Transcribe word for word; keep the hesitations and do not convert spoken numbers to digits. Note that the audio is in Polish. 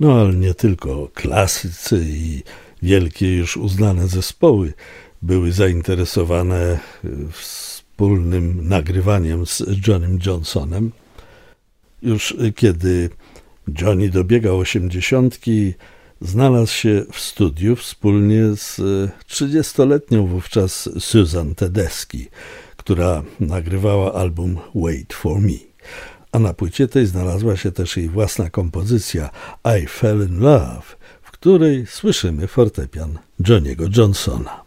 No ale nie tylko klasycy i wielkie już uznane zespoły były zainteresowane wspólnym nagrywaniem z Johnnym Johnsonem. Już kiedy Johnny dobiegał osiemdziesiątki, znalazł się w studiu wspólnie z trzydziestoletnią wówczas Susan Tedeschi, która nagrywała album Wait for Me. A na płycie tej znalazła się też jej własna kompozycja I Fell in Love, w której słyszymy fortepian Johnny'ego Johnsona.